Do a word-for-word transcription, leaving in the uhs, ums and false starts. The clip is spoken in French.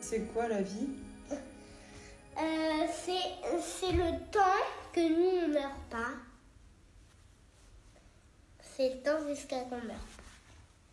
C'est quoi la vie? euh, c'est, c'est le temps que nous, on ne meurt pas. C'est le temps jusqu'à qu'on meurt.